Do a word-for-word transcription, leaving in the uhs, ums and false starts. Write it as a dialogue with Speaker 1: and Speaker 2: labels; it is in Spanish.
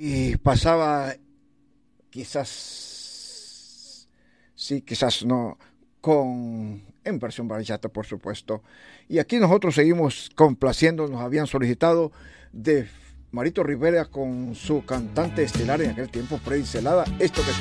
Speaker 1: Y pasaba, quizás, sí, quizás no, con, en versión bachata, por supuesto. Y aquí nosotros seguimos complaciendo, nos habían solicitado de Marito Rivera con su cantante estelar en aquel tiempo, Freddy Celada, esto que se